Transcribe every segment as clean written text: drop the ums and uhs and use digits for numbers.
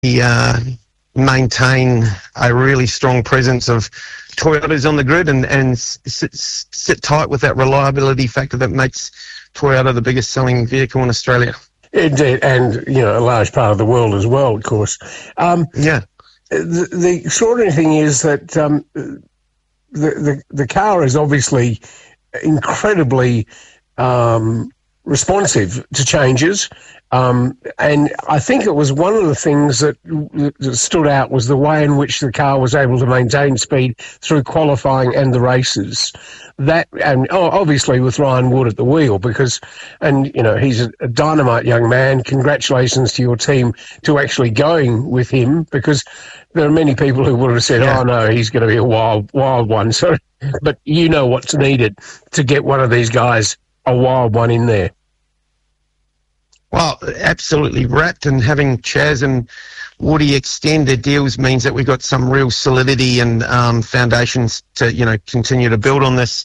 maintain a really strong presence of Toyotas on the grid and sit tight with that reliability factor that makes Toyota the biggest selling vehicle in Australia. Indeed, and a large part of the world as well, of course. Yeah. The extraordinary thing is that the car is obviously incredibly responsive to changes. And I think it was one of the things that stood out was the way in which the car was able to maintain speed through qualifying and the races. That, and obviously with Ryan Wood at the wheel, he's a dynamite young man. Congratulations to your team to actually going with him, because there are many people who would have said, "Oh no, he's going to be a wild one." So, but what's needed to get one of these guys, a wild one, in there. Well, absolutely wrapped, and having Chaz and Woody extend their deals means that we've got some real solidity and foundations to, continue to build on this.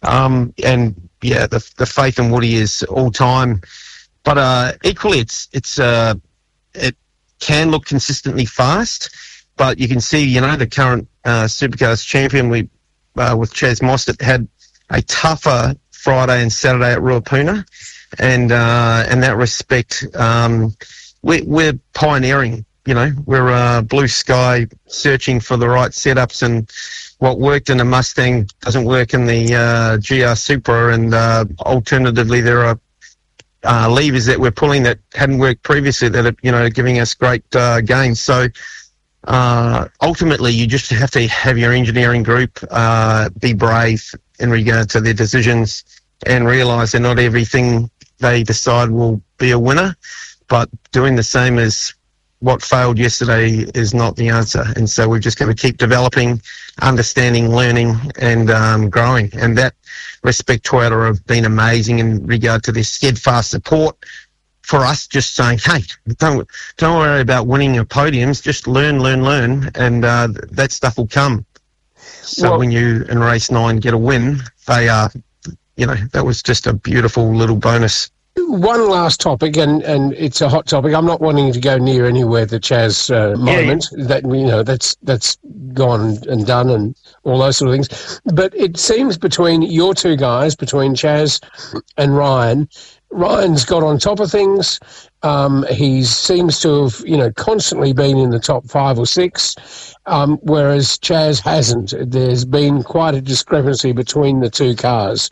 The faith in Woody is all time. But equally, it can look consistently fast, but you can see, the current Supercars champion with Chaz Mostert had a tougher Friday and Saturday at Ruapuna. And in that respect, we're pioneering, we're blue sky searching for the right setups, and what worked in a Mustang doesn't work in the GR Supra, and alternatively there are levers that we're pulling that hadn't worked previously that are, giving us great gains. So ultimately you just have to have your engineering group be brave in regard to their decisions and realise that not everything they decide will be a winner, but doing the same as what failed yesterday is not the answer. And so we've just got to keep developing, understanding, learning, and growing. And that respect, Toyota have been amazing in regard to their steadfast support for us, just saying, hey, don't worry about winning your podiums, just learn, and that stuff will come. So when you, in race 9, get a win, they are... that was just a beautiful little bonus. One last topic, and it's a hot topic. I'm not wanting to go near anywhere the Chaz moment. That's gone and done and all those sort of things. But it seems between your two guys, between Chaz and Ryan, Ryan's got on top of things. He seems to have, constantly been in the top 5 or 6, whereas Chaz hasn't. There's been quite a discrepancy between the two cars.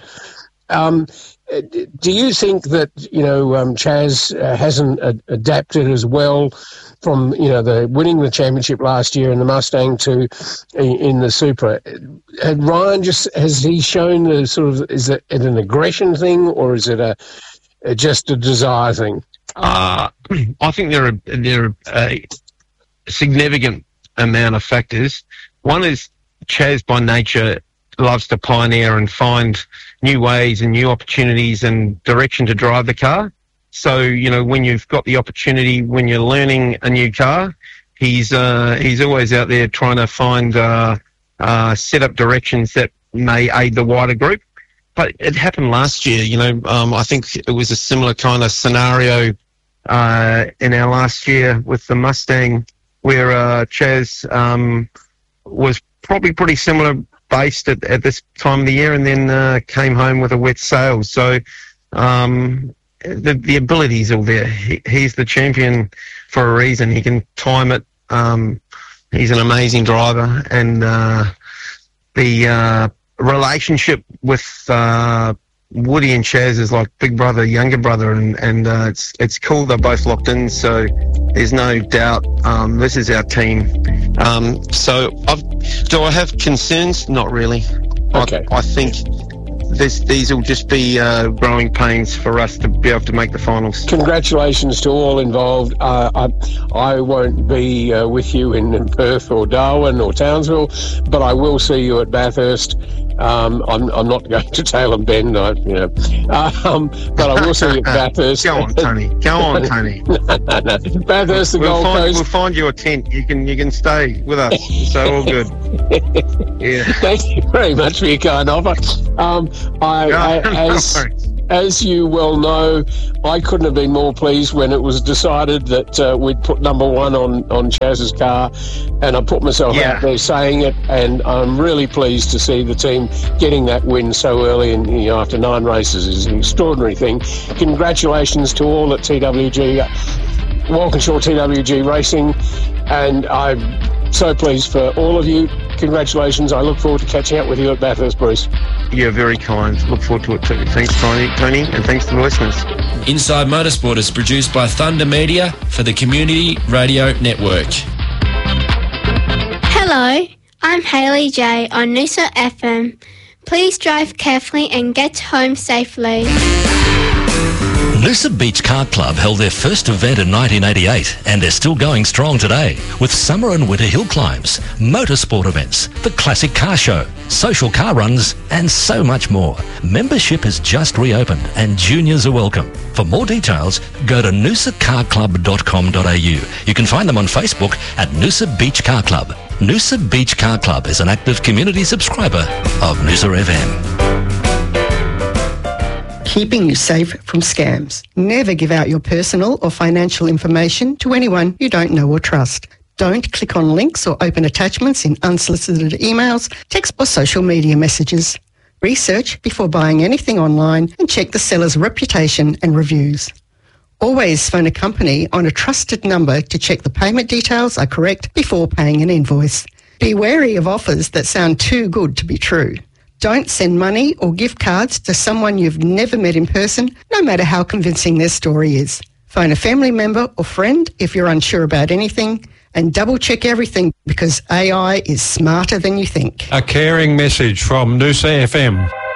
Do you think that, Chaz hasn't adapted as well from, the winning the championship last year in the Mustang to in the Supra? And Ryan has he shown the sort of, is it an aggression thing, or is it just a desire thing? I think there are a significant amount of factors. One is Chaz by nature loves to pioneer and find new ways and new opportunities and direction to drive the car. So, when you've got the opportunity, when you're learning a new car, he's always out there trying to find set up directions that may aid the wider group. But it happened last year, I think it was a similar kind of scenario in our last year with the Mustang, where Chaz was probably pretty similar based at this time of the year, and then came home with a wet sail. So the ability's all there. He's the champion for a reason. He can time it. He's an amazing driver, and the relationship with Woody and Chaz is like big brother, younger brother, and it's cool. They're both locked in, so there's no doubt this is our team. So do I have concerns? Not really. Okay. I think these will just be growing pains for us to be able to make the finals. Congratulations to all involved. I won't be with you in Perth or Darwin or Townsville, but I will see you at Bathurst. I'm not going to Tailem Bend, but I will see you at Bathurst. Go on, Tony. No. Bathurst, the Gold Coast. We'll find you a tent. You can stay with us. So all good. Yeah. Thank you very much for your kind offer. as you well know, I couldn't have been more pleased when it was decided that we'd put number one on Chaz's car, and I put myself out there saying it, and I'm really pleased to see the team getting that win so early, and after 9 races is an extraordinary thing. Congratulations to all at TWG, Walkinshaw TWG Racing, and I'm so pleased for all of you. Congratulations. I look forward to catching up with you at Bathurst, Bruce. You're very kind. Look forward to it too. Thanks, Tony, and thanks to the listeners. Inside Motorsport is produced by Thunder Media for the Community Radio Network. Hello, I'm Hayley J on Noosa FM. Please drive carefully and get home safely. Noosa Beach Car Club held their first event in 1988 and they're still going strong today with summer and winter hill climbs, motorsport events, the classic car show, social car runs and so much more. Membership has just reopened and juniors are welcome. For more details, go to noosacarclub.com.au. You can find them on Facebook at Noosa Beach Car Club. Noosa Beach Car Club is an active community subscriber of Noosa FM. Keeping you safe from scams. Never give out your personal or financial information to anyone you don't know or trust. Don't click on links or open attachments in unsolicited emails, text or social media messages. Research before buying anything online and check the seller's reputation and reviews. Always phone a company on a trusted number to check the payment details are correct before paying an invoice. Be wary of offers that sound too good to be true. Don't send money or gift cards to someone you've never met in person, no matter how convincing their story is. Phone a family member or friend if you're unsure about anything, and double-check everything because AI is smarter than you think. A caring message from Noosa FM.